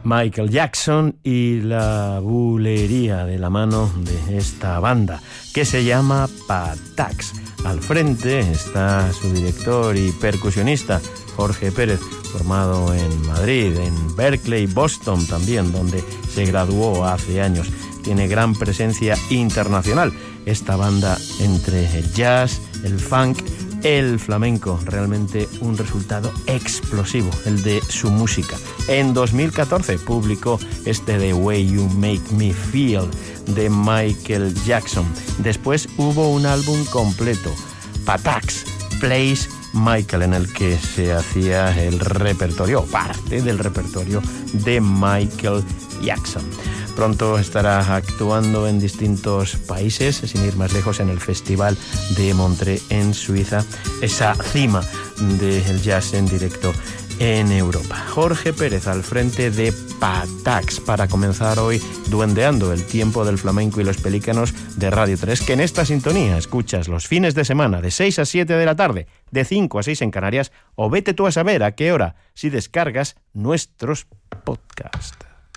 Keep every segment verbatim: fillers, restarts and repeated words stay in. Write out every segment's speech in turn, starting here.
Michael Jackson y la bulería de la mano de esta banda que se llama Patax. Al frente está su director y percusionista Jorge Pérez, formado en Madrid, en Berkeley, Boston también, donde se graduó hace años. Tiene gran presencia internacional esta banda entre el jazz, el funk, el flamenco, realmente un resultado explosivo el de su música. En dos mil catorce publicó este The Way You Make Me Feel de Michael Jackson. Después hubo un álbum completo, Patax Plays Michael, en el que se hacía el repertorio, parte del repertorio de Michael Jackson. Pronto estará actuando en distintos países, sin ir más lejos, en el Festival de Montreux en Suiza, esa cima del jazz en directo en Europa. Jorge Pérez al frente de Patax para comenzar hoy duendeando el tiempo del flamenco y los pelícanos de Radio tres, que en esta sintonía escuchas los fines de semana de seis a siete de la tarde, de cinco a seis en Canarias, o vete tú a saber a qué hora si descargas nuestros podcasts.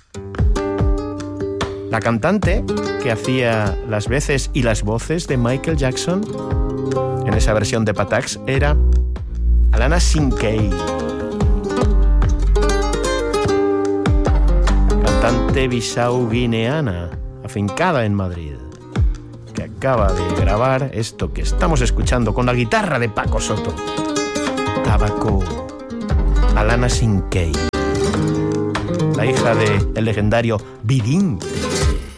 La cantante que hacía las veces y las voces de Michael Jackson en esa versión de Patax era Alana Sinkey, cantante bisau-guineana afincada en Madrid, que acaba de grabar esto que estamos escuchando con la guitarra de Paco Soto, Tabaco. Alana Sinkey, la hija del legendario Vidinte.